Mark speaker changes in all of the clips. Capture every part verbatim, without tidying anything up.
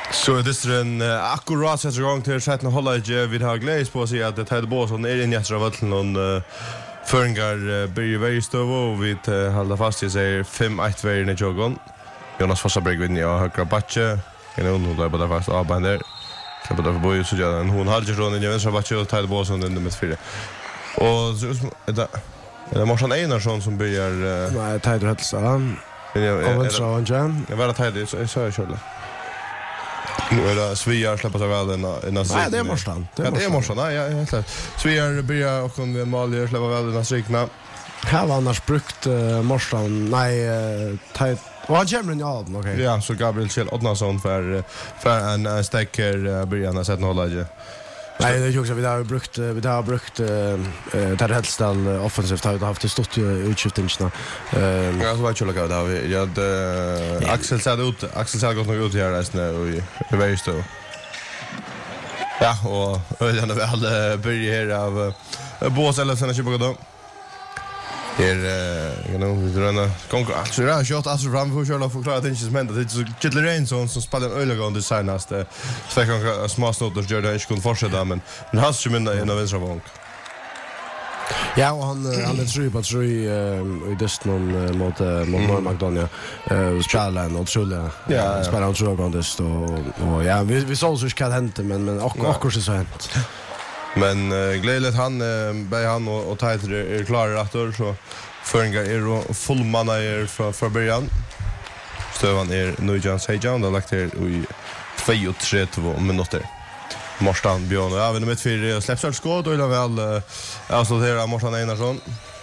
Speaker 1: Så det är en uh, akkurat sätter igång till sätten att hålla inte vid har glädje på sig att det här båsen är in i efter vatten och förringar börjar väldigt stöv och vi håller fast i sig fem ett värden i jogon. Jonas Fossaberg vinner och högra batche. En hon då bara fast av där. Släpper då förbi så gör den hon har ju från den vänstra batche och tar båsen in med fyra. Och så är det är det Marsan Einarsson som börjar
Speaker 2: nej tar det rätt så. Kommer så han jam.
Speaker 1: Jag var tajt så så jag körde. Nu är det Sviar släpper sig väl en en
Speaker 2: Nej, det är Marsan.
Speaker 1: Det är Marsan. Nej, ja, helt klart. Sviar börjar och med Maljer släpper väl den strikna.
Speaker 2: Här var annars brukt uh, Marsan. Nej, uh, tajt. Och han kommer in i Alden, okej. Okay.
Speaker 1: Ja, så Gabriel Kjell Odnason för för en uh, stäcker uh, början att sätta hålla ju.
Speaker 2: Nej, det är ju också vi har brukt vi har brukt eh där helst all offensivt har haft det stått utskiftningarna.
Speaker 1: Eh ja, så var det ju där vi ja Axel sa ut Axel sa gått nog ut här resten och i väldigt stå. Ja, och öden väl börjar av bås eller sen inte då. Här you know vi drar konkurrens. Så jag shot alltså fram för att förklara att det inte är det är så Kittle Rainson som spelar en ölegående senaste så kan små snotter gör det inte kunde fortsätta men men han ska minna en av vänstra vank.
Speaker 2: Ja, och han han är tror på tror i just någon mot mot McDonough eh spelar en otroligt ja spelar en otroligt och och ja vi vi såg så ska hända men men också så hänt.
Speaker 1: Men uh, glädligt han uh, bei han och, och Tighter är klara rättor så förringar är fullmanna är för för början. Stövan är Nujan Sejan och lagt här i två minuter. Marstan Björn och även med fyra släpps skott och väl uh, avslutar Marstan Einarsson.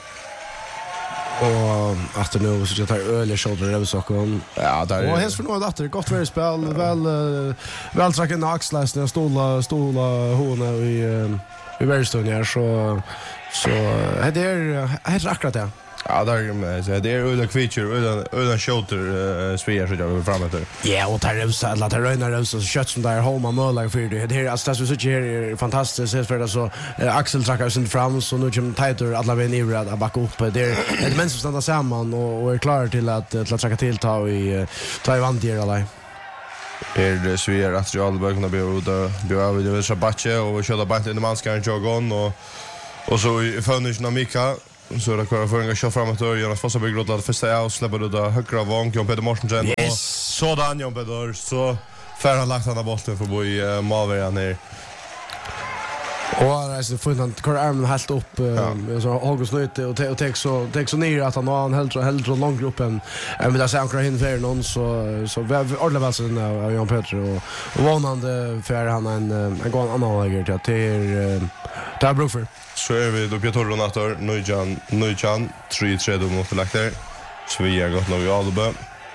Speaker 2: Och att nu så jag tar öle shoulder över socken. Ja, där. Och häst för något att det gott för spel väl väl tracken axlas när stola stola hona i i Verstone här så så det är helt akkurat det.
Speaker 1: Ja, där med så det är öle feature öle öle shoulder spel så jag vill framåt där.
Speaker 2: Ja, och där så alla där rönar så kött som där homa mölar för det. Det är alltså så så är fantastiskt för det så Axel trackar sin fram så nu kommer Tighter alla vägen ner att backa upp. Det är ett män som stannar samman och och är klar till att till att tracka till ta i ta i vant där alla.
Speaker 1: Är det så är att jag allbör kunna bli då bli av det så batche och köra bant in i manskaren jogon och och så i fönischen Mika så det kör för en skott framåt och Jonas Fossaberg gråter första av släpper då då högra vank Jon Peter Morsensen
Speaker 2: yes.
Speaker 1: Och sådan Jon Peter så för han lagt han bollen för boy uh, Malver ner.
Speaker 2: Och han så får han kör armen helt upp ja. Så August Nöte och och tar så tar så ner att han har en helt helt lång grupp än än vill jag säga ankra in för någon så så ordla väl så av Jon Peter och och vanande för han en en gång annan läger till att det där Brofer.
Speaker 1: Så är vi då Pietro Ronator Nujan Nujan tre tre då mot lagt där. Så vi har gått nog i Alba.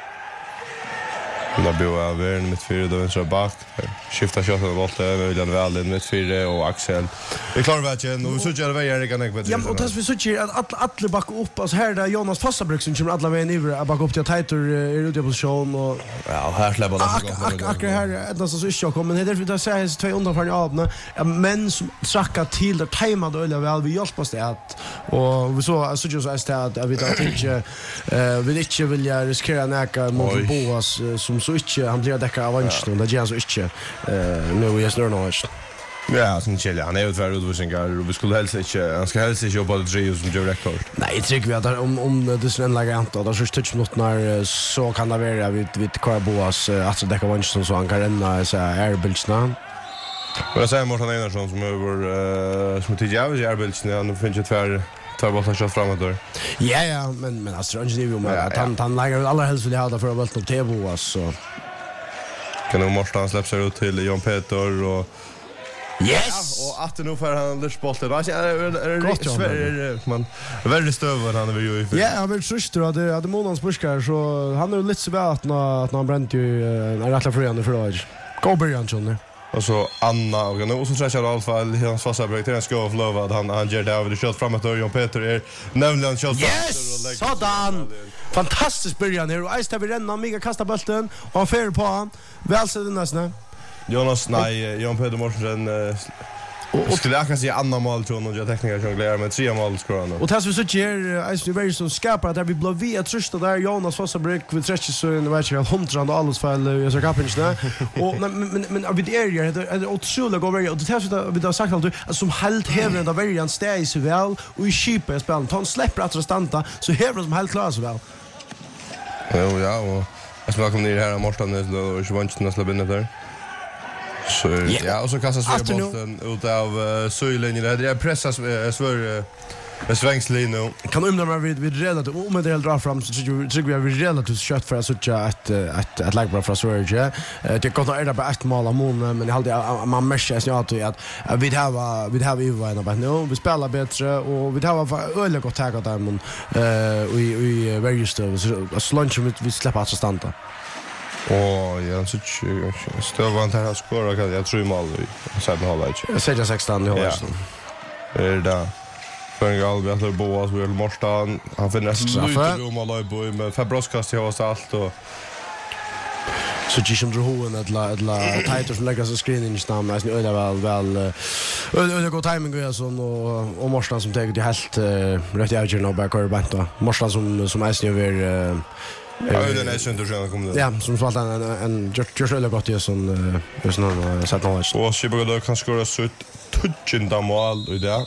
Speaker 1: När vi var över med fyra då vänster bak. Skifta skott och volt över William Väl med fyra och Axel. Vi klarar väl igen och så gör vi igen kan jag
Speaker 2: Ja, och tas vi så gör att alla backa upp alltså här där Jonas Fossabruk som kommer alla vägen ner att backa upp till Tighter i utposition och
Speaker 1: ja, här släpper
Speaker 2: det. Akkurat här är så så jag kommer det därför att säga så två undanfallna avna. Men som trackar till där tajmade eller väl vi hjälpas det att och vi så så just att att vi tar inte eh vill inte vilja riskera näka mot Boas som så inte han blir däckad av vänster och det gör så inte eh nu är snör nog.
Speaker 1: Ja, som Chile. Han är ju tvär utvisningar och vi skulle helst inte han ska helst inte jobba det tre som gör rekord.
Speaker 2: Nej, jag tycker vi att om om det är en lägant då så touch mot när så kan det vara vid vid Boas att däcka vänster så han kan renna så airbildsna.
Speaker 1: Och jag säger Martin Einarsson som över som till Javis airbildsna han finns ju tvär tar bollen shot framåt där.
Speaker 2: Ja ja, men men alltså inte ju med att han han lägger alla helst vill ha för att bollen till Boas så
Speaker 1: kan nog Martin släppa ut till Jon Peter och
Speaker 2: yes
Speaker 1: och att nu för han lösbollen alltså är man väldigt stöver han vill ju
Speaker 2: ja han vill trösta att det hade månans buskar så han är lite så väl att när att han bränt ju en rättla fröande för då gå början Johnny
Speaker 1: och så Anna och nu så tror jag i alla fall hans fasta break till en ska of love att han han ger det över det skott framåt och Jon Peter är nämligen skott
Speaker 2: yes sådan fantastisk början här och Ice har vi renna mega kasta bollen och han fer på han väl så det nästan
Speaker 1: Jonas nej Jon Peter Morsen Och skulle jag kan säga andra mål tror nog jag tekniker jonglerar med tre mål skorarna.
Speaker 2: Och tas vi så ger Ice Very som skapar där vi blir vi att trusta där Jonas Fossabrik vi tröstar så en vet jag hundra och alls fall jag ska kapinch där. Och men men vi det är det är otroligt går och det tas vi vi har sagt att som helt hävden där varian stay så väl och i sheep spelar ton släpper att restanta så hävden som helt klar så väl.
Speaker 1: Jo ja och jag ska komma ner här och måste nu och så vant nästan binda där. Så yeah. Ja, och så kastas vi bollen ut av uh, Söjlinjen. Det är pressas uh, svör med svängslinje nu.
Speaker 2: Kan undra mig vid vid relativt om det drar fram så tycker vi vi relativt kött för att söka ett ett ett lag bra för Sverige. Det går att är bara ett mål av mån men det hade man mescher så att vi har vi har ju var bara nu vi spelar bättre och vi har öle gott tag där men eh vi vi very stöv så lunch vi släpper att stanta.
Speaker 1: Och jag så stövan här skora kan jag tror mål i sen halvlek.
Speaker 2: Jag säger sexton i halvlek.
Speaker 1: Är det för en halv bättre Boas vill Morstan han finner straffa rum och lägga boy med Fabroskast till oss allt och
Speaker 2: så Gisham Drohoen att la att la tighter som lägger så screening stam nästan öde väl väl öde god timing och så och och Morstan som tar det helt rätt i nu back or back då Morstan som som är över
Speaker 1: ja, det är inte så att komma.
Speaker 2: Ja, som svalt en en just really gott ju sån just någon sätt knowledge.
Speaker 1: Och Chibago kan skora så touchen mål och det.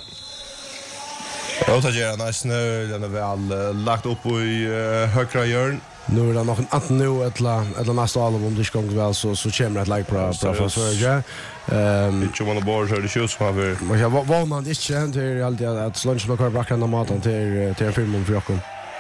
Speaker 1: Jag tar ju nice nu den är väl lagt upp i högra hörn.
Speaker 2: Nu är det nog att nu ett la ett nästa album om det ska gå väl så så kommer det like bra bra för Sverige. Ehm,
Speaker 1: det kommer på bord så det shoots som har.
Speaker 2: Men jag var man inte känt det alltid att lunch lockar backen och maten till till filmen för Jakob.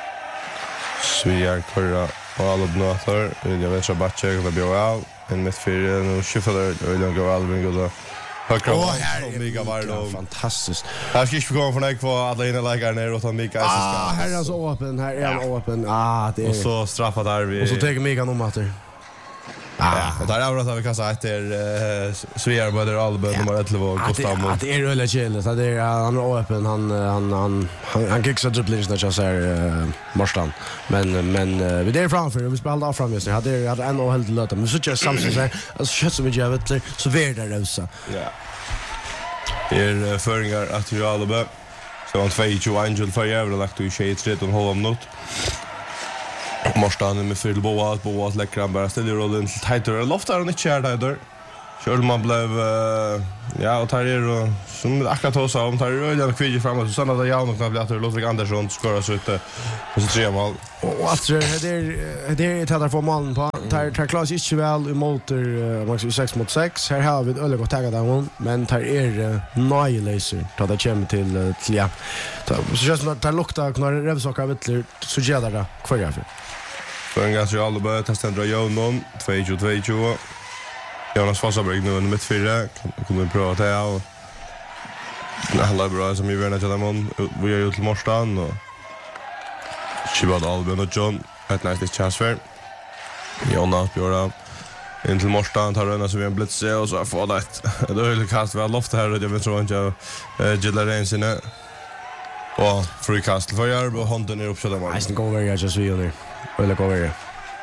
Speaker 1: Sviar körra och alla bnöter. Jag vet så bara check det blir av. En med fyra nu skiftar och jag går aldrig gå då. Högra och mega var
Speaker 2: fantastiskt.
Speaker 1: Här ska vi gå från dig kvar alla inne lägger ner och ta mega assist.
Speaker 2: Ah, här är så öppen. Här är han öppen. Ah, det är.
Speaker 1: Och så straffar där vi.
Speaker 2: Och så tar mega nog matter.
Speaker 1: Ah, och där är det att vi kan säga att det är Sviar både Alben nummer ett och Gustav.
Speaker 2: Ja, det är öle chill. Så det är han är öppen. Han han han han han kickar dribblings när jag säger Morstan. Men men vi där framför vi spelar fram just nu. Hade hade en och helt löta. Men så just Samson säger alltså kött som jag vet så vär det rosa.
Speaker 1: Ja. Är föringar att ju Alben. Så han två tjugo Angel för jävla lagt i shade och hålla om något. Morstan med fyll Boas, Boas läcker han bara ställer rollen till tighter. Loftar han inte kär där. Kjölman blev, uh, ja, och tar er och som akkurat hos om tar er och kvidger framåt. Så sannar det Jan och knappt att Ludvig Andersson skorar så ute på sitt tre mål.
Speaker 2: Och att det är det är tätt att få målen på. Tar tar Klas inte väl emot uh, sex mot sex. Här har vi ett öle gott taggat där men tar er uh, Nylaser tar det kommer till uh, till ja. Så känns det att tar lukta knar revsaka vittler så ger det kvar för.
Speaker 1: För en ganska alldeles testar dra Jonon två två två. Jonas Fossabrik nu under mitt fyra kommer vi prova det och alla bra som vi vill nästa mån vi har gjort till Morstan och Chibad Alben och John ett nice transfer. Jonas Björn in till Morstan tar den så vi en blitz och så får det ett det är ju kast väl loft här och jag vet tror inte jag gillar den sinne. Och free cast för jag och Honten är uppsatt där.
Speaker 2: Nice go very just we on eller go very.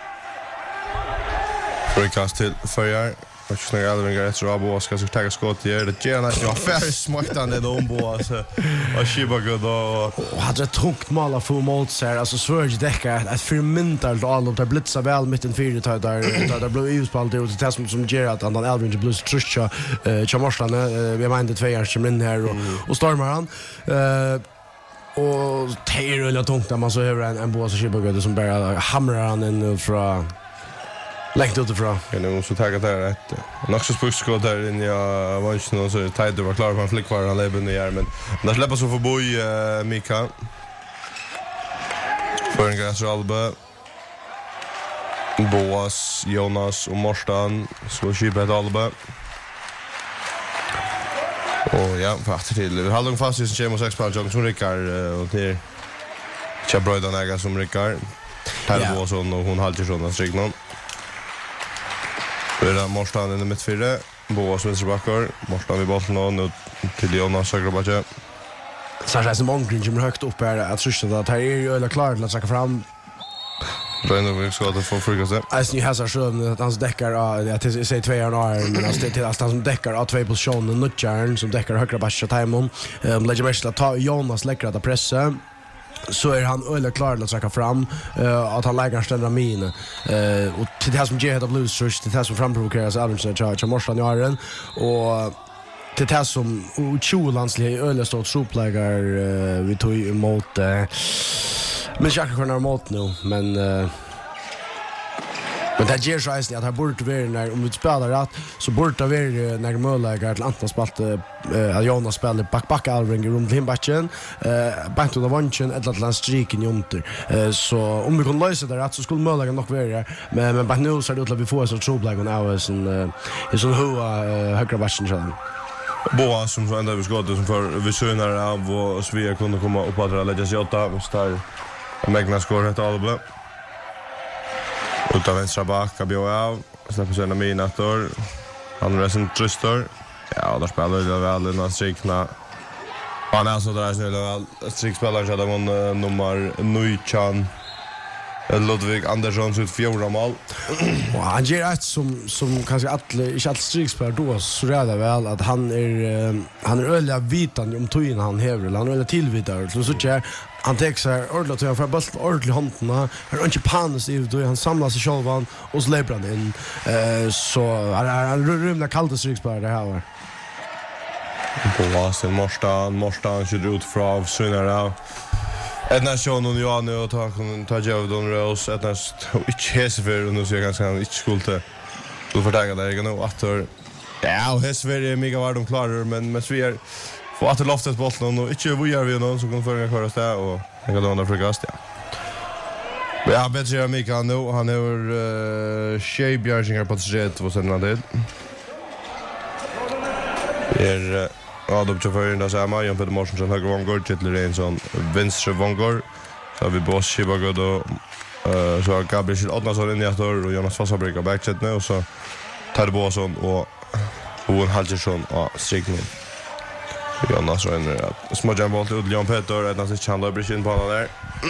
Speaker 1: Free cast till för jag och snägga aldrig en rätt Rabo ska så ta skott i det gärna så färre smaktande de bo alltså och Chibago då
Speaker 2: och hade ett tungt mål av full mot så här alltså Sverige däckar ett fermentalt all of där blitza väl mitten fyra tar där där blev ju spalt ut till som som ger att han Elvin Blues truscha Chamorstan vi har inte två år som in här och och stormar han eh och tejer eller tungt där man så över en en bås och Chibago som bara hamrar han in från längt utifrån.
Speaker 1: Jag nu så taggat där ett Naxos puckskott där in jag var inte någon så tajt det var klar på en flick var han leben i armen. Där släpper så för boy uh, Mika. För en gräs Alba. Boas, Jonas och Morstan så skipet Alba. Och ja, fast till. Vi håller fast i Chemo sex på John som Rickard och till Chabrödan äga som Rickard. Här var så och hon halter såna strignon. Det är Morstan i mitt fyra. Boas vänsterbackar. Morstan vid bollen och nu till Jonas Högerbache.
Speaker 2: Så här som omkring kommer högt upp här att sysla att här är ju öle klart att sätta fram.
Speaker 1: Röjna vi ska det få fruga sig.
Speaker 2: Alltså ni hasar sjön att han däckar att det säger två år men alltså det är att han som däckar av två positioner nutjärn som däckar högra bästa timon. Um, lägger mest att ta Jonas läckra att pressa. Så är han öle klar att söka fram uh, att han lägger ständra min uh, och till det här som ger det blues rush till det här som framprovokeras Alvinson Charge Morstan i åren och till det här som Ucholandslig öle står troplägar uh, vi tog emot uh, men jag kan emot nu men uh, men det ger sig att här borde vara när om vi spelar rätt så borde det vara när möjliga till Anton spalt eh att Jonas spelar back back Alvring i runt Limbachen eh back to the vanchen ett litet streaken junter eh så om vi kan lösa det rätt så skulle möjliga nog vara men men back nu så är det att vi får så trouble on hours en är så hur högra backen så
Speaker 1: Boa som så ända vi skott som för vi sönar av och Svea kunde komma upp att lägga sig åtta och där Magna skor ett album. Utav vänstra bak, Abio av, släpper sig en av minator. Han är sin tröster. Ja, där spelar det väl i några strikna. Han är alltså där snälla väl. Strikspelaren så hade man nummer nio. Ludvig Andersson ut fjorda mål.
Speaker 2: Och han ger ett som som kanske alla inte alls strikspelare då så är det väl att han är han är öliga vitan om tojen han häver han är öliga tillvidare så så att han tar sig ordentligt till för bulten ordentligt hantna han är inte panis i då han samlar sig själv och släpper han in eh så han är rumla kallt strikspelare det här var
Speaker 1: på vasen Morstan Morstan kör ut från Sunnara. Ett nation och jag nu och ta ta jag Don Rose ett näst inte Hesver och nu så jag ganska inte skulle skulle förtäga där igen och att ja och Hesver är mega var de klarar men men Sverige får att loftet bollen och inte vad gör vi någon som kan förga köra där och jag kan andra frukast ja. Men jag vet ju Mika nu han är Shea Björnsinger på tredje och sen det är Ja, då tror jag att samma Jan Peter Morsen höger vångor till Rensson vänstra vångor så har vi Boss Chibagod och eh så har Gabriel Odnason in i attor och Jonas Fassabrik på backchat nu och så tar det Boson och Owen Halgersson och Strickman. Jonas Renner att smodjan boll till Jan Peter att han chandlar brishin på honom där.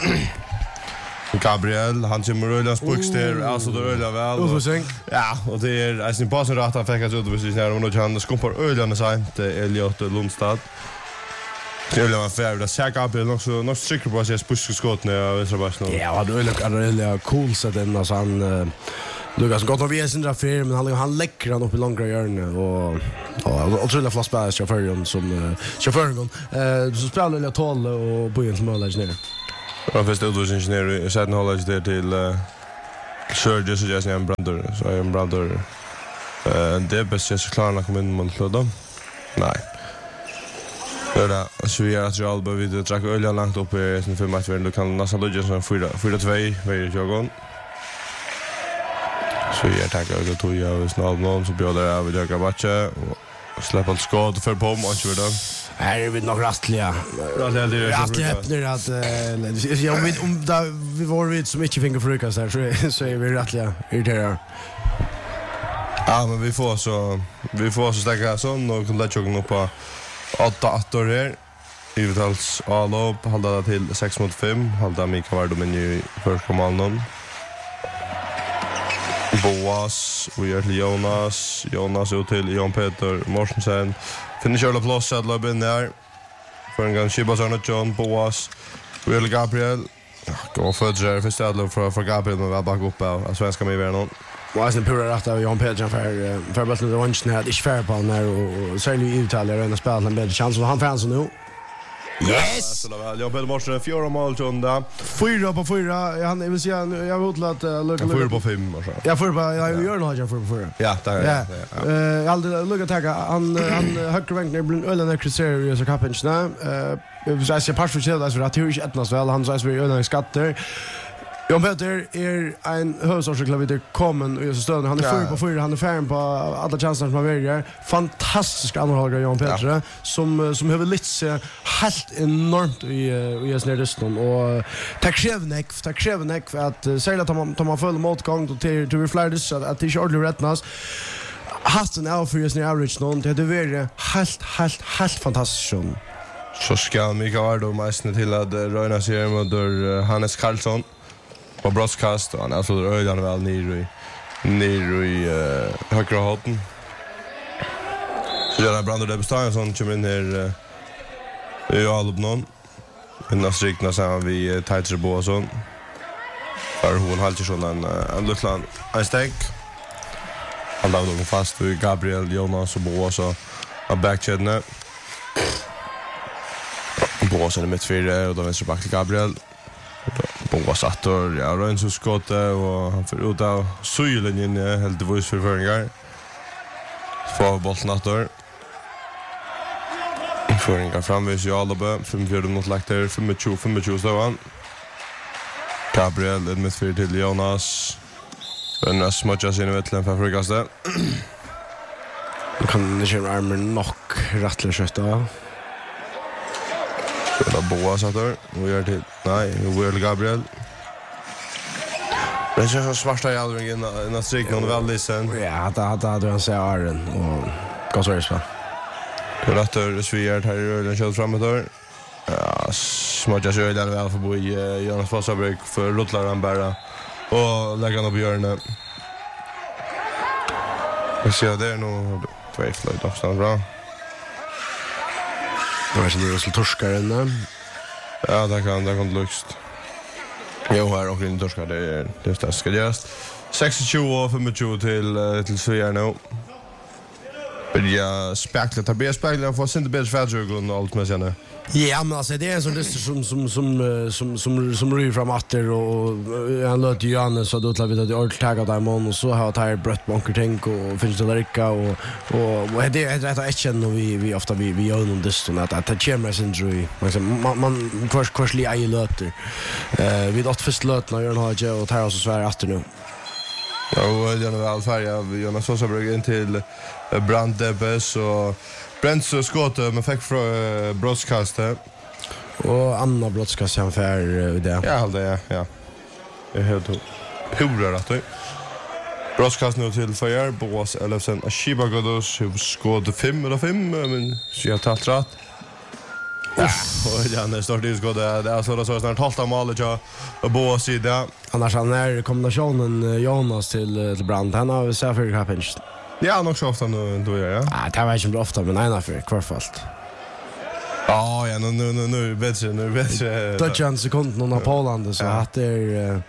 Speaker 1: Gabriel han kommer rulla spukster alltså då rullar väl ja och det är alltså på så rätt han fick att ut precis när de han skumpar öljarna sent Elliot Lundstad det vill man för det ser Gabriel också nog säker på att jag spuskar skott när jag vet bara snart
Speaker 2: ja då är det cool så den alltså han Lucas gott av sin affär men han han läcker han upp i långa hjörne och och otroligt flott spelare chauffören som chauffören eh så spelar det tål och på en mål ner.
Speaker 1: Ja, först utbildningsingenjör i Säden Hållage där till uh, Sörje så jag är en brandor så är en brandor uh, det är bäst jag ska klara att komma in mot klubben. Nej. Det är så vi är att jag alltid vid drack öljan långt upp i sin fem matcher du kan nästan lägga så fyra fyra två vid jag så jag tackar och tog jag snart någon så bjöd jag av jag batcha och släppa ett skott för på om och så vidare.
Speaker 2: Här är vi nog rastliga. Rastliga öppnar att jag vet om där vi var vid som inte fick frukost här så så är vi rastliga irriterade.
Speaker 1: Ja men vi får så vi får så stäcka sån och kan lägga upp på åtta attor här. Ivtals all upp hålla till sex mot fem hålla Mika var de i första målen. Boas och gör till Jonas Jonas ut till Jan Peter Morsensen finner Charlie Plus att lägga in där för en gång Chibasarna John Boas Will Gabriel gå för det för stället för för Gabriel med väl bak upp av svenska med världen
Speaker 2: och sen pura rätt av Jan Peter för för bara den vänchen här inte fair på när och särskilt i Italien när spelar en bättre chans och han fanns nu. Yes.
Speaker 1: Så väl jag ber morse fyra mål tjonda.
Speaker 2: Fyra på fyra. Han vill säga jag vill utlat lucka
Speaker 1: fyra på fem och så.
Speaker 2: Ja fyra på jag gör nog jag fyra på fyra.
Speaker 1: Ja, det är
Speaker 2: det. Eh jag hade lucka tagga han han högre rank när blir ölen kriterier så kapitna. Eh vi ska se pass för så att det är inte ettnas väl han så är vi ölen skatter. Jan Peter är en huvudsorsak vid kommen och så stöd han är fyra på fyra han är färd på alla chanser som han väljer fantastisk anhållare Jan Peter ja. som som har lite så helt enormt i i snärresten och tack Chevnek tack Chevnek för att säga att man tar man full motgång och till till flera så att det är ordentligt rättnas hasten av för just average någon det är helt helt helt fantastiskt
Speaker 1: så ska Mikael då mest till att röna sig mot Hannes Karlsson. på broadcast och han är så öjdan väl ner i ner i uh, högra hatten. Så jag Brander där bestämmer sån kommer in här i Albnon. Innan strikna så vi tajtar på och sån. För hon halter sån en en liten en steg. Han låg nog fast i Gabriel, Jonas och Boas och av backchedna. Boas är mitt fyra och då vänster back till Gabriel. Boas attor, ja, Röns och skott och han får ut av sylen helt voice för förringar. Får bollen attor. Förringar framvis ju Alaba, fem fjärde mot lagt där, fem tjugo, fem tjugo står han. Gabriel, ett mitt fyra till Jonas. Röns smutjas in i mittlen för frukaste.
Speaker 2: Man kan inte köra armen nok rattler kötta.
Speaker 1: Spelar Boas attor. Och gör till, nej, vi gör till Gabriel. Det känns som svarta jävringen innan strik någon väldigt sen.
Speaker 2: Ja, det hade hade han säger armen och gott så så.
Speaker 1: Det rätter Sviard här i den kör framåt där. Ja, smutjas ju där väl för bo i Jonas Fossabrik för rullar han bara och lägger han upp Björne. Vi ser där nu två flyt också bra.
Speaker 2: Det var så det skulle torska den.
Speaker 1: Ja, det kan det kan lust. Jo, här och in torska det är det ska ska göras. sextio och femtio till till Sviard nu. Börja spekla ta be spekla för sin bättre färdjugund och allt med sina.
Speaker 2: Ja, men alltså det är en sån list som som som som som som ryr fram åter och han låter Johannes så då tar vi det allt tagga där mån och så har tar brött bunker tänk och finns det Larika och och det är rätt att känna vi vi ofta vi vi gör någon distan att att det kommer sin injury man man kurs kursli I låter eh vi åt först låt när han har ju och tar oss så här åter nu.
Speaker 1: Ja, och det är väl färja Jonas Sosa brukar in till Brandebes och Brents skott med fick från broadcaster
Speaker 2: och Anna broadcast han för det.
Speaker 1: Ja, det ja, ja. Jag helt hur rätt det. Broadcast nu till Fire Boas Elfsen Ashiba Godos hur skott fem eller fem men så jag tar rätt. Ja, och Janne står det skott där det så så snart halta målet ja Boas sida.
Speaker 2: Annars han är kombinationen Jonas till till Brand han har så för happens.
Speaker 1: Ja, nog så ofta nu då ja.
Speaker 2: Ja, det var inte ofta men ena för kvarfast.
Speaker 1: Ja, ja, nu nu nu nu bättre nu bättre.
Speaker 2: Touch en sekund någon av Polen så att det är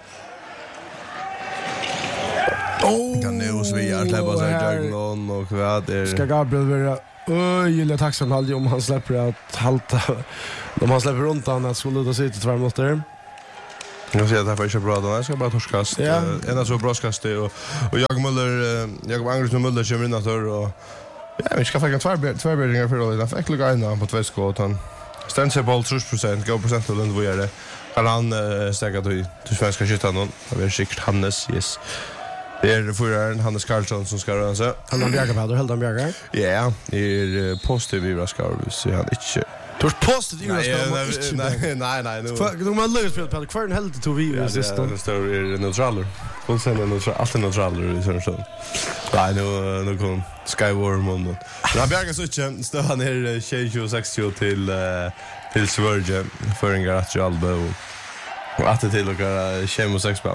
Speaker 1: Åh, kan det oss vi är släppa sig jag någon och vad är
Speaker 2: ska Gabriel vara öjligt tacksam alltid om han släpper att halta om han släpper runt han att skulle då sitta två minuter.
Speaker 1: Jag ser att det här är bra då. Jag ska bara torskast.
Speaker 2: Ja.
Speaker 1: En av så broadcast och och jag Muller jag Angris Muller kommer in där och ja, vi ska få en två två bäddingar för då. Jag fick lugga in på två skott han. Stanse boll tre procent, gå procent och den vad är det? Kan han stäcka då till svenska skyttan då. Det är säkert Hannes, yes. Det är föraren Hannes Karlsson som ska röra sig.
Speaker 2: Han har bjärgat på, helt han bjärgar.
Speaker 1: Ja, det är positiv i Raskarv så han inte.
Speaker 2: Du har postat i
Speaker 1: Raskarv. Nej, nej, nej, nu.
Speaker 2: För de har löst på på kvar en helt to vi system.
Speaker 1: Det står är neutraler. Hon säger neutral, allt neutraler i sån så. Nej, nu nu kom Skyworm och nu. Han bjärgar så inte. Står han är tjugo sextio till till Sverige för en garage Alba och att det till och tjugo sex spel.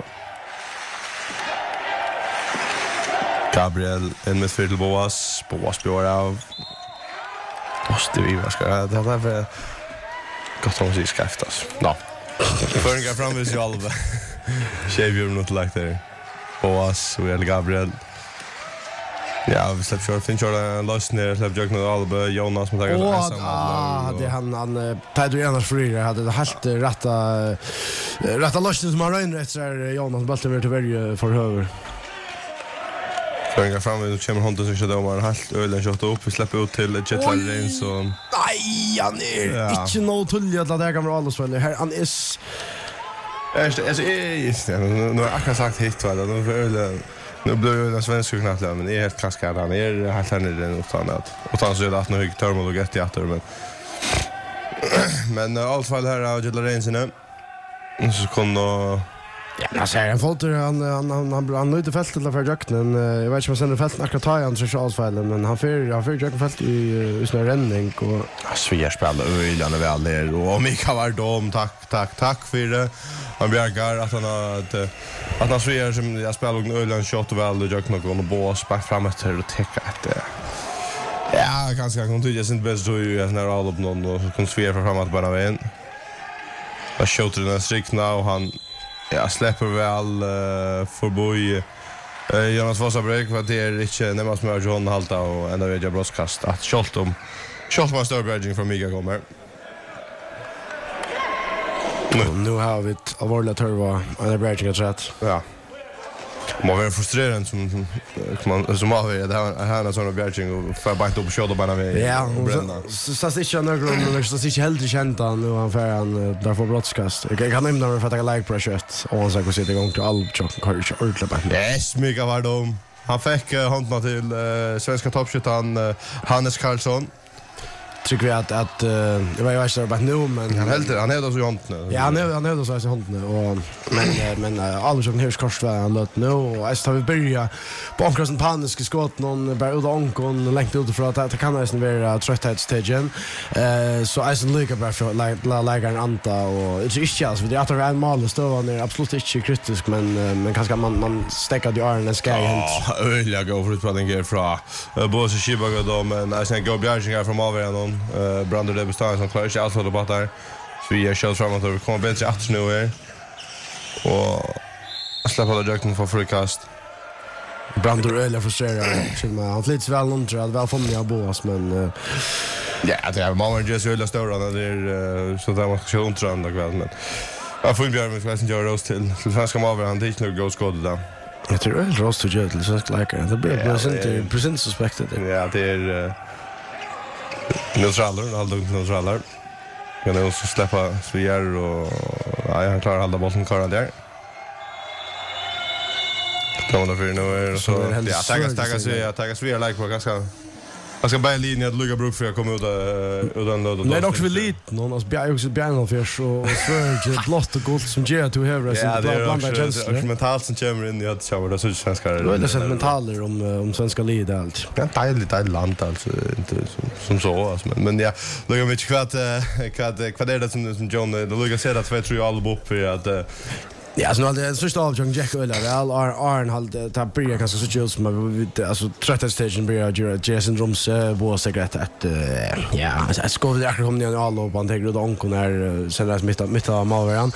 Speaker 1: Gabriel en med för till Boas, Boas blir av. Måste vi vad ska det där för gott om sig skaftas. Ja. Förringar framvis ju Alba. Xavier not like there. Boas och Gabriel. Ja, vi släpper kör finns ju loss ner släpper jag med Alba Jonas som tagar
Speaker 2: ensam. Ah, det han han Pedro Jonas Freire hade det helt rätta rätta lossen som han rör så Jonas bollen till varje för höger.
Speaker 1: Förringar fram och kommer Honda så där man helt ölen kört upp vi släpper ut till Jetlar Rain så
Speaker 2: nej han är inte något tulliga att det gamla alla spelar här han är
Speaker 1: Alltså är nu har jag sagt hit va nu för nu blir ju den svenska knappt men det är helt kaskad han är helt här nere utan att och han så att nu hög terminal och get teater men men i alla fall här av Jetlar Rain sen så kom då
Speaker 2: Ja, alltså han Folter han han han han han nöjde fältet till för jakten. Jag vet inte om han sände fältet akkurat ta han så alsfällen men han för han för jakten fält i i snö renning och
Speaker 1: Svier spelar öjan och väl där och Mikael var dom tack tack tack för det. Han bjärgar att han har att att han Svier som jag spelar och öjan shot väl och jakten och bo spark framåt och täcka ett ja, ganska kan tycka inte bäst då ju när all upp någon och kan Svier framåt bara vägen. Jag skjuter den strikt nu och han ja, släpper väl uh, förbi uh, Jonas Vossabrek för det är inte närmast med John Halta och ända vid jag broadcast att skott om skott var större bridging från Mika kommer.
Speaker 2: Mm. Nu har vi ett allvarligt törva en bridging att rätt.
Speaker 1: Ja. Man var frustrerad som som man som har det här här en sån bridging och för bara inte upp köra bara med.
Speaker 2: Ja, så så så inte några grund så så inte helt känt han nu han för han där får broadcast. Jag kan nämna för att jag like pressure och han ska sätta igång till all chock coach ordla bara.
Speaker 1: Yes, Mika var dom. Han fick uh, handen till uh, svenska toppskytten uh, Hannes Karlsson.
Speaker 2: Tycker vi att att uh, jag var ju inte bara nu men
Speaker 1: han helt han är då så jont nu.
Speaker 2: Ja, han är han är då så så jont nu och men men uh, alla som hörs kors var han låt nu och så har vi börja på omkrossen paniska skott någon bara ut ankon längt ut för att det kan nästan vara trötthetsstagen. Eh så är det lika bara för like like en anta och det är inte alls vi det att det är en mål stå är absolut inte kritisk men men kanske man man stäcker de armen ska inte.
Speaker 1: Ja, öliga gå för utprating här från både Shibaga då men jag sen går Bjärging från Avern Uh, Brander det består som klarar sig allt vad det där. Så vi är kört framåt och vi kommer bättre att nu här. Och släppa det jakten för frukast.
Speaker 2: Brander är frustrerad. Han flytts väl någon tror jag väl får mig bås men uh...
Speaker 1: ja, det är mamma just öliga stora när det är uh, så där man ska köra ontranda kväll men jag får inte göra mig ska inte göra oss till till svenska Avern det är inte något gå skåd där.
Speaker 2: Jag tror det är rost to jail så like det blir present present suspected.
Speaker 1: Ja, det är uh, neutraler, alla neutraler. Kan jag också släppa Svier och ja, jag klarar alla bollen kvar där. Kommer det för nu är så ja, tacka tacka så jag tacka Svier like på ganska jag ska bara linje att Luga Brook för jag kommer ut utan då.
Speaker 2: Nej, också för lite någon alltså bjär också bjärn för så för blått och gult som ger to have rest
Speaker 1: and blanda känslor. Ja, mentalt som kommer in i att köra det så svenska.
Speaker 2: Det är det sentimentaler om om svenska lid allt.
Speaker 1: Ja, det är lite land alltså inte som så alltså men men ja, Luga vet kvart kvart kvart är det som som John det Luga säger att vi tror ju alla upp för att
Speaker 2: ja, så nu det första av John Jack eller väl Arn hade ta börja kanske så just som alltså trötta station börja göra Jason Drums var säkert att ja, jag ska väl akkurat komma ner alla och man tänker då onkon är sen där mitt mitt av Malveran.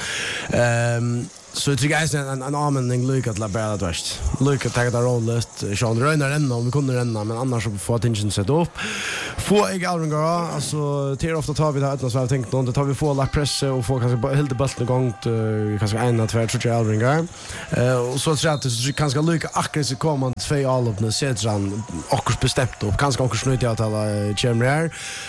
Speaker 2: Ehm så tycker jag är en en användning Luka till bara det värst. Luka tar det rollet. Sean Röner renna om vi kunde renna men annars så får attention sätta upp. Få jag Alvengara alltså till ofta tar vi det här så jag tänkte någon det tar vi få lagt press och få kanske helt bulten igång kanske en eller två tror jag Alvengara. Eh och så tror jag att det kanske Luka akkurat så kommer två all upp när sätter han också bestämt upp kanske också snöt jag att alla Chamber.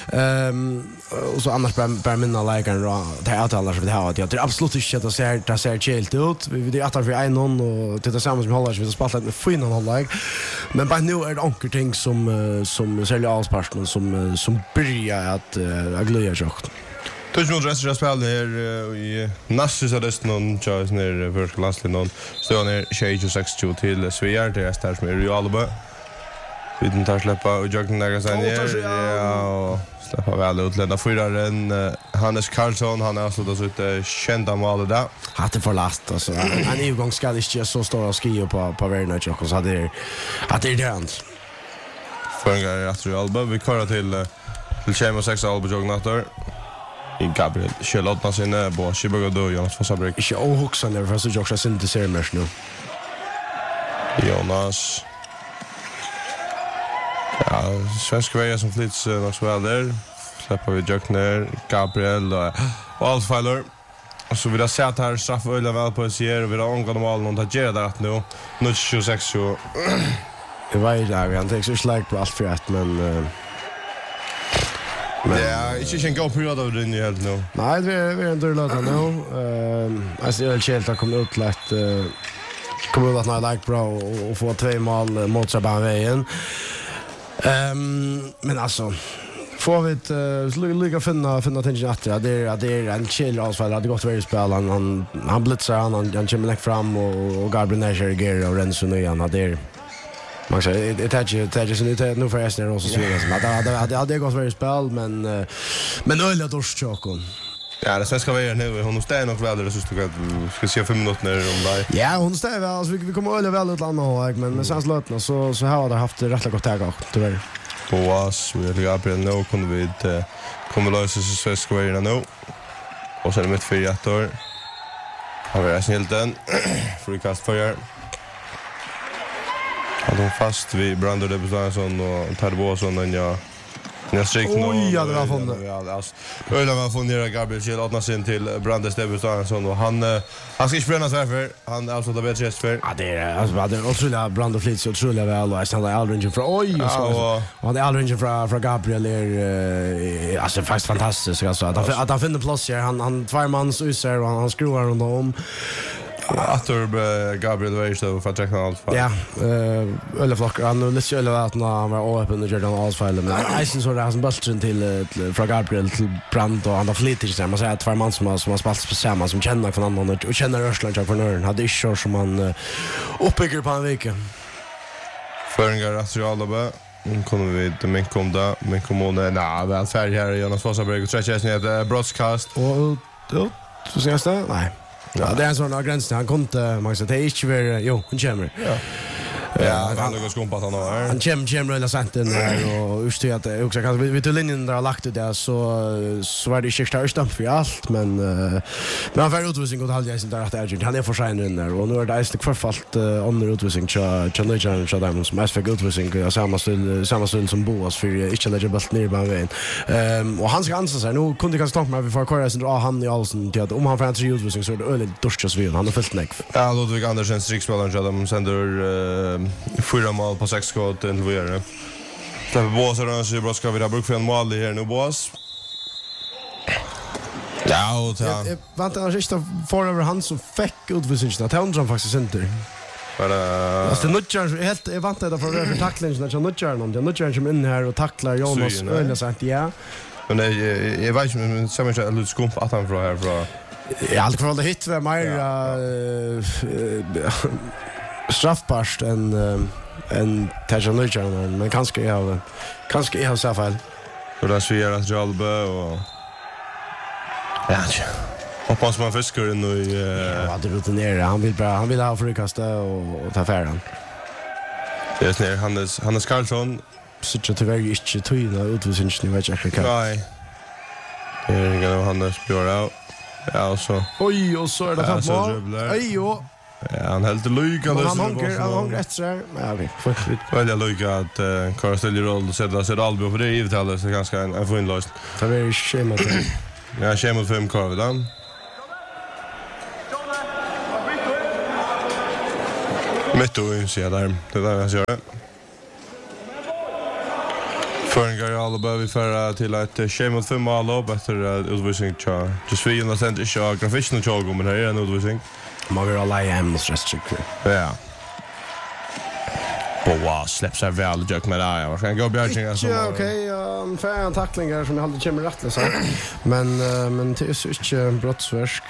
Speaker 2: Ehm och så annars bara bara minna lägaren då det är alla så det här att jag tror absolut inte att det ser det ser chill ut. Vi det att vi en någon och det tillsammans med Hållage vi har spelat med fina Hållage. Men bara nu är det onkel ting som som säljer allsparten som som börjar att uh, glöja sig.
Speaker 1: Tusen minuter resten av spelet här i Nassus av resten av Charles ner för landslaget någon står ner tjugosex tjugo till Sverige det är där som är ju Alba. Vi den tar släppa och joggen där sen ja släppa väl utlända föraren uh, Hannes Karlsson han är alltså då så ett kända mål där.
Speaker 2: Hade för last alltså han är ju gång ska det inte så stora skior på på Verna och så hade att det är det.
Speaker 1: Förgår att Alba vi kör till uh, till tjugosex Alba jognator. I Gabriel Charlotte sina på Shibago då Jonas Fossabrik.
Speaker 2: Inte ohuxande för så jogga sin till ser mer nu.
Speaker 1: Jonas ja, svenska vägar som flytts uh, något så väl där. Släpper vi Jökner, Gabriel och, och Alsfeiler. Och så vill jag säga att här straff öjla väl på sig och vi har omgått dem alla någon att göra det nu. Nu tjugosex tjugo.
Speaker 2: Det var ju där, vi har inte så slag på allt för ett, men... Uh,
Speaker 1: men ja, inte en god period av den helt nu.
Speaker 2: Nej, vi är, vi är en dörrlöta nu. Uh, jag ser helt helt att komma ut lätt... Uh, komma ut att när jag like bra och, och få två mål mot sig på vägen. Um, men alltså... får vi ett uh, lika finna finna tänka att det är det är en chill avsväl hade gått väldigt spel han han han blitzar han han, han kommer fram och, och Gabriel Nasher ger och Renzo nu igen det är man säger det är ju det är ju nu nu för resten också så att det hade hade gått väldigt spel men uh, men öle dorschokon.
Speaker 1: Ja, det svenska vägen nu hon står nog väl det så ska ska se fem minuter när om där.
Speaker 2: Ja, hon står väl alltså vi, vi kommer öle väl ut landa och men men sen slutna så så har det haft det rätt gott tag också tyvärr.
Speaker 1: På oss vi har Gabriel nu kunde vi inte kommer lösa så svenska vägen nu. Och sen mitt för ett år. Har vi snällt den frikast för er. Han var fast vid Brandon Debusson och Tarbo sån den jag jag sträck nu.
Speaker 2: Oj, ja det var funnit.
Speaker 1: Ja, alltså öle var funnit Gabriel Kiel åtna sin till Brandon Debusson och han han ska inte bränna sig för han är alltså det bättre för.
Speaker 2: Ja det är alltså det är otroligt Brandon Fleet så otroligt väl och sen Aldringe för oj och så. Och det Aldringe för för Gabriel är alltså faktiskt fantastiskt alltså att han att han finner plats här han han två mans user och han skruvar runt om.
Speaker 1: Atur Gabriel Weirstow för att allt fall.
Speaker 2: Ja, eh eller flock han nu lite eller att han var öppen och Jordan Allsfile men jag syns så där han bulten till från Gabriel till Brand och han har flitigt så man säger att två man som som har spelat på samma som känner från annan och känner Östland jag för nörden hade inte så som han uppbygger på en vecka.
Speaker 1: Föringar Astralaba hon kommer vi inte men kom där men kom hon nej väl färdig här Jonas Fossberg och stretches ner broadcast
Speaker 2: och då så syns det nej. Ja, det är en sån gräns han kunde man säger det är inte ver jo hon kommer.
Speaker 1: Ja. Ja, han har skumpat han har.
Speaker 2: Han kommer kommer eller sent den där och just det att också kan vi vi till linjen där har lagt det där så så var det inte störst stamp för allt men men han var utvisning och halvvägs där att agent han är för sig in där och nu är det istället förfallt under utvisning så så nu kan så där som mest för utvisning och samma stil samma stil som Boas för inte lägga bult ner på vägen. Ehm och han ska ansa sig nu kunde kan stoppa med vi får köra sen han i allsen till att om han får en utvisning så är det öle dorschas vi han har fällt näck.
Speaker 1: Ja, Ludvig Andersen striksspelaren så de sänder fyra mål på sex skott till vidare. Släpper Boas och Rönnsi bra ska vi där bruk för en mål här nu Boas. Ja, och ta.
Speaker 2: Jag vant annars inte för över han som fick utvisningen att han faktiskt inte.
Speaker 1: Bara
Speaker 2: alltså nutchar helt jag vant det för över tacklingen när jag nutchar någon. Jag nutchar som in här och tacklar Jonas Öle sagt ja.
Speaker 1: Men det jag vet inte så mycket att skumpa att han från här från.
Speaker 2: Ja, allt kvar det hit var mer straffbart än en Tajanujana men kanske jag har kanske jag har så fall.
Speaker 1: Så där så gör att Jalbe och ja. Hoppas man fiskar in i
Speaker 2: ja, det rutinerar. Han vill bara han vill ha frikasta och, och ta färden.
Speaker 1: Det är ner Hannes Hannes Karlsson
Speaker 2: sitter tyvärr inte tyna utvisningen vet jag inte.
Speaker 1: Nej. Det är ingen Hannes blir out. Ja, så.
Speaker 2: Oj, och så är det fem mål. Oj, jo.
Speaker 1: Ja, han helt lycka det.
Speaker 2: Han hånger, han hånger rätt så. Ja, okej. Okay.
Speaker 1: Väldigt lycka att uh, Karl ställer roll och sätter sig Albo för det är givet så ganska en, en fin lösning.
Speaker 2: Det är ju schemat.
Speaker 1: Ja, schemat fem Karl då. Mitt och in sig där. Det där jag gör. Föringar Albo vi för till ett schemat fem mål upp efter utvisning tja. Just för ju sen inte jag grafiskt och jag men här är en utvisning.
Speaker 2: Mager alla hem och stress check.
Speaker 1: Ja. Boa släpps sig väl jag med där. Jag ska gå Björking som
Speaker 2: ja, okej, en fan tacklingar som jag hade kommer rätt så. Men men det är så inte brottsverk.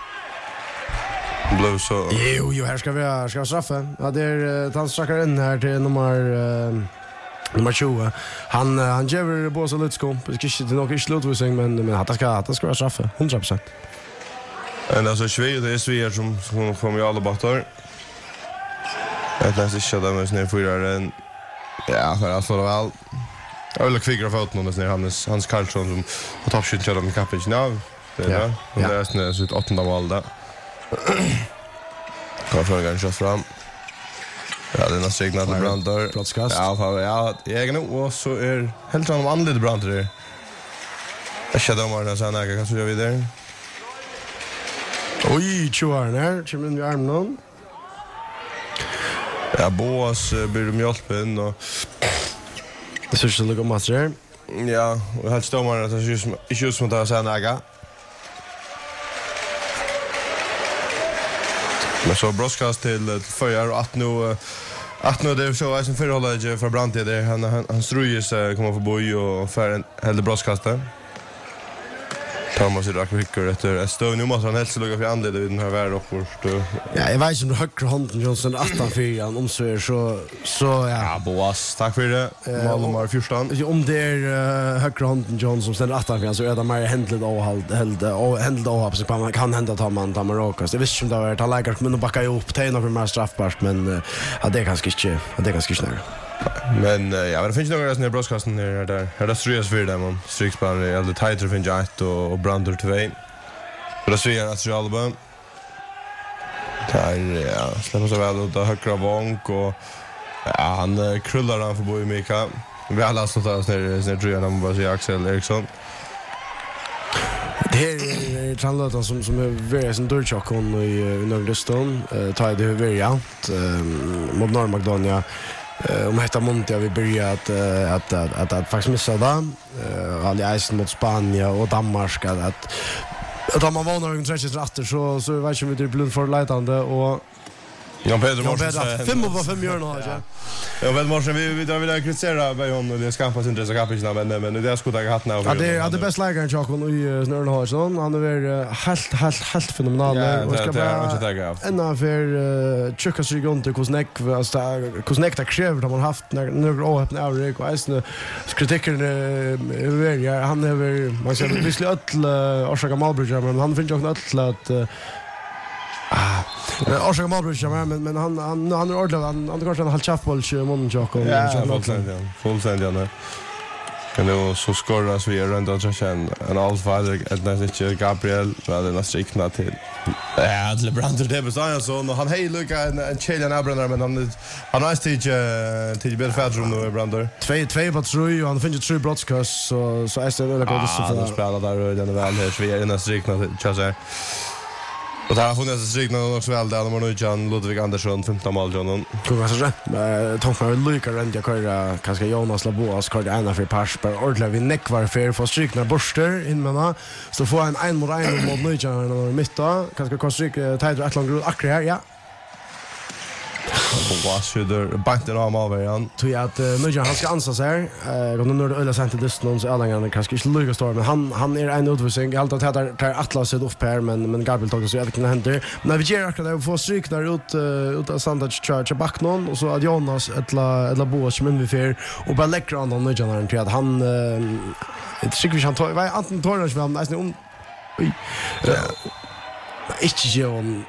Speaker 1: Blue så.
Speaker 2: Jo, jo, här ska vi här ska straffa. Ja, det är han strackar in här till nummer nummer tjugo. Han han ger Boas och Lutskom. Det ska inte nog inte slutvisning men men att ska att ska straffa hundra procent.
Speaker 1: Men alltså Sverige det är Sverige som som kommer ju alla battar. Jag läser inte där men snä fyra en ja för alltså det väl. Jag vill kvickra för åt någon där Hannes Hans Karlsson som har toppskytt till dem kapitän nu. Det är det. Och det är snä så ett åttonde mål där. Kan få en chans fram. Ja, det är några signal till Brandar.
Speaker 2: Brottskast.
Speaker 1: Ja, för ja, egen och så är helt han anled Brandar där. Jag känner om han sen jag kan så vi där.
Speaker 2: Oj, tjuarna, kommer in i armen.
Speaker 1: Ja, Boas blir de hjälpen och
Speaker 2: det ser så lugnt master.
Speaker 1: ja, och helt stomar att det just inte just mot att säga naga. Men så broadcast till fyra och att nu Att nu det så är som förhållande för Brandt där han han, han strujes kommer för boy och för en hela brostkasta. Thomas i Rackvicker efter stå nu måste han helst lugga för andra i den här världen och
Speaker 2: ja, jag vet inte om du högre handen Johnson åtta fyra om så är så så ja.
Speaker 1: Ja, Boas, tack för det. Malmar fjorton.
Speaker 2: Om det är uh, högre handen Johnson sen åtta fyra så är det mer händligt och halt helt och händligt och så man kan hända ta man ta Marokas. Det visst inte det var lägger men att backa upp till några mer straffbart men uh, ja, det är ganska inte ja, det är ganska snärt.
Speaker 1: Men uh, ja, det finns några såna här broadcasten där där. Här där strös för dem om strykspelare eller tighter finns ju ett och, och Brander två. Så det ser att så album. Där ja, släpper så väl ut högra vank och ja, han uh, krullar han för boy Mika. Vi alla så tar oss ner sen tror jag han bara säger Axel Eriksson.
Speaker 2: Det här är trallåten som, som är väldigt som dörrtjockon i, i Nordöstan. Uh, tar det variant uh, mot Norr Macedonia. Uh, om hetta Montia vi börjar att, uh, att, att, att, att faktiskt missa det. Uh, all i eisen mot Spanien och Danmark. Att, att, att om man vånar en trettio ratter så, så vet jag inte om vi blir för lejtande. Och
Speaker 1: Jan Peter
Speaker 2: Morsen fem av fem gör nog ja.
Speaker 1: Ja, men Morsen vi vi vill kritisera Bayern och det skampas inte så kapitlarna men men det ska ta hatten av.
Speaker 2: Ja, det är det bästa lägaren Chakon i Snörn Hansson. Han är helt helt helt fenomenal
Speaker 1: och ska bara
Speaker 2: en av för checka sig runt hur Kosnek alltså Kosnek där kräver de har haft när några år öppna Erik och Eisne kritiken är han är man säger visst öll Orsaka Malbridge men han finns ju också att Ah, Orsaka Malbridge men men han han han är ordentlig han han kanske har hållit chaffboll i munnen Jakob.
Speaker 1: Ja, fullständigt. Fullständigt. Men då så skorras vi runt och så sen en allfall ett nästan Gabriel så hade nästan strikna till. Ja, till Brander det bestämmer så och han hej lucka en Chilean Abraham men han han har stig till Belfadrum nu Brander. Två
Speaker 2: två på tre och han finns ju tre brottskast så så är det väl gott så
Speaker 1: för att spela där och den är väl här så vi är nästan strikna till Chazar. Och där har funnits strikna också väl där de har nu Jan Ludvig Andersson femton mål Jonan.
Speaker 2: Kommer så där. Tänk mig Luca Rend jag kör kanske Jonas Laboas kör det ena för Parsper ordla vi neck var för för strikna borster in mena så får en en mot en mot nu Jan och mitta kanske kan stryka tighter att långt akkurat här ja.
Speaker 1: Vad skulle banken av Malmö
Speaker 2: tror jag att nu Jan han ska ansa sig eh och nu ölla sent till distans alla gånger kanske inte Luca står men han han är en utvisning allt att där tar Atlas upp här men men Gabriel tog så jag kan hända men vi ger akkurat att få stryk där ut ut av Sandage Church back någon och så att Jonas ettla ettla Boas men vi för och bara läcker han nu Jan till att han ett stycke vi kan ta vad Anton Torres vi har nästan om oj inte Jon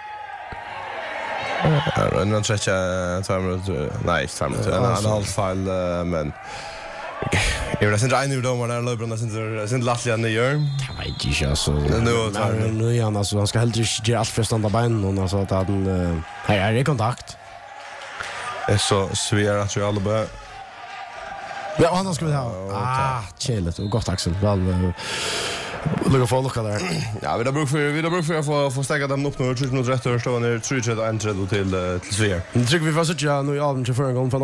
Speaker 1: Ja, en tretja två minuter. Nej, två minuter. En annan fall men jag vill inte räkna ut dem när Löbrand sen sen Lattliga nyer.
Speaker 2: Jag vet inte så.
Speaker 1: Nu
Speaker 2: nu igen alltså han ska helt inte ge allt för standa ben och alltså att han här är i kontakt.
Speaker 1: Är så svär att jag alla
Speaker 2: ja, han ska vi ha. Ah, chillet och gott Axel. Väl Lugga för lucka där.
Speaker 1: Ja, vi har bruk för vi har bruk för att få få stäcka dem upp nu tjugo minuter rätt och stå ner tre tre och en tre till till Svea.
Speaker 2: Nu tycker vi får sitta nu i Alm till förra gången.